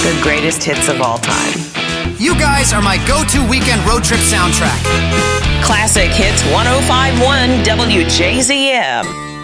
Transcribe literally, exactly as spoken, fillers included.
The greatest hits of all time. You guys are my go-to weekend road trip soundtrack. Classic Hits one oh five point one W J Z M.